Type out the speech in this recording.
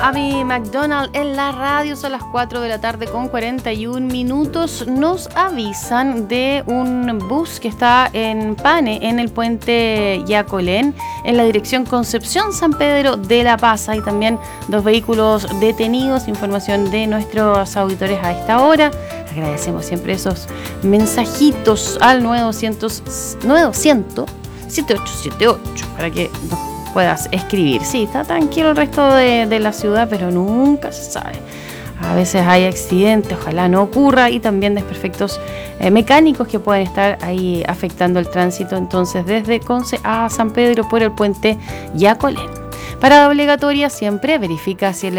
a mi McDonald's en la radio. Son las 4 de la tarde con 41 minutos. Nos avisan de un bus que está en Pane, en el puente Yacolén, en la dirección Concepción San Pedro de la Paz. Hay también 2 vehículos detenidos. Información de nuestros auditores a esta hora. Agradecemos siempre esos mensajitos al 900 7878 para que nos puedas escribir. Sí, está tranquilo el resto de la ciudad, pero nunca se sabe. A veces hay accidentes, ojalá no ocurra, y también desperfectos mecánicos que pueden estar ahí afectando el tránsito. Entonces, desde Conce a San Pedro por el puente Yacolén. Parada obligatoria, siempre verifica si el